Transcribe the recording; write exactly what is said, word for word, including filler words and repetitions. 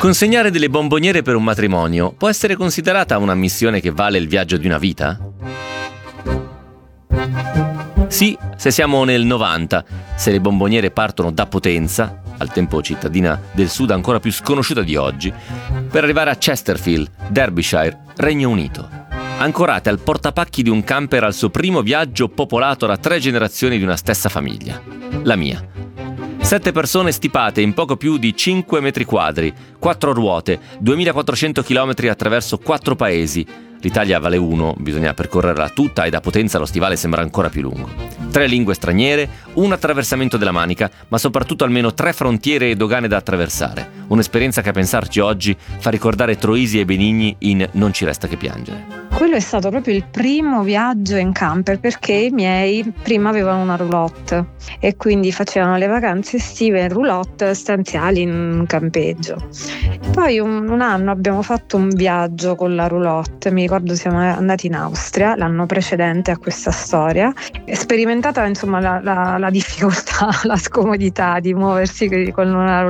Consegnare delle bomboniere per un matrimonio può essere considerata una missione che vale il viaggio di una vita? Sì, se siamo nel novanta, se le bomboniere partono da Potenza, al tempo cittadina del sud ancora più sconosciuta di oggi, per arrivare a Chesterfield, Derbyshire, Regno Unito. Ancorate al portapacchi di un camper al suo primo viaggio popolato da tre generazioni di una stessa famiglia, la mia. Sette persone stipate in poco più di cinque metri quadri, quattro ruote, duemilaquattrocento chilometri attraverso quattro paesi. L'Italia vale uno, bisogna percorrerla tutta e da Potenza lo stivale sembra ancora più lungo. Tre lingue straniere, un attraversamento della Manica, ma soprattutto almeno tre frontiere e dogane da attraversare. Un'esperienza che a pensarci oggi fa ricordare Troisi e Benigni in Non ci resta che piangere. Quello è stato proprio il primo viaggio in camper, perché i miei prima avevano una roulotte e quindi facevano le vacanze estive in roulotte, stanziali in campeggio. Poi un, un anno abbiamo fatto un viaggio con la roulotte, mi ricordo siamo andati in Austria l'anno precedente a questa storia, sperimentata insomma la, la, la difficoltà, la scomodità di muoversi con una roulotte